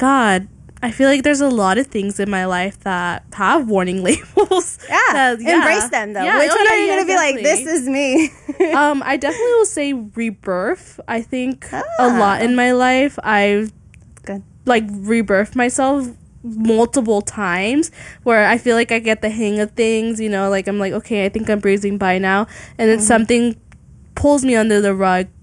God, I feel like there's a lot of things in my life that have warning labels. Embrace them though. Which one are you gonna be like, this is me? I definitely will say rebirth. I think a lot in my life I've rebirthed myself multiple times, where I feel like I get the hang of things, you know, like I'm like, okay, I think I'm breezing by now, and then something pulls me under the rug,